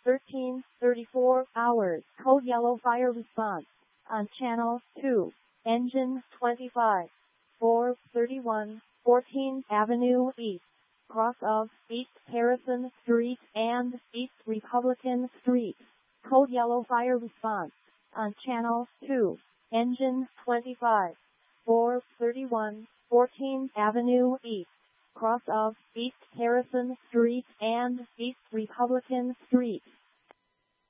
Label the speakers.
Speaker 1: 13:34 hours. Code yellow fire response on channel 2. Engine 25. 431 14th Avenue East. Cross of East Harrison Street and East Republican Street. Code yellow fire response on channel 2. Engine 25. 431 14th Avenue East. Cross of East Harrison Street and East Republican Street.